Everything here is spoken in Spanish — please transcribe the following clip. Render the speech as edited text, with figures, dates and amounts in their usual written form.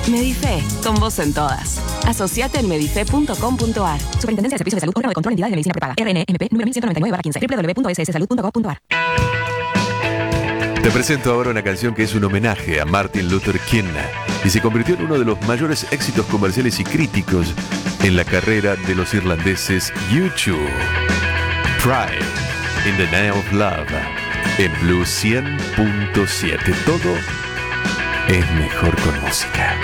Medife, con vos en todas. Asociate en medife.com.ar. Superintendencia de Servicios de Salud, órgano de control de entidades de medicina prepaga. RNMP número 1199/15. www.sssalud.gov.ar. Te presento ahora una canción que es un homenaje a Martin Luther King y se convirtió en uno de los mayores éxitos comerciales y críticos en la carrera de los irlandeses U2. Pride, in the Name of Love, en Blue 100.7. Todo es mejor con música.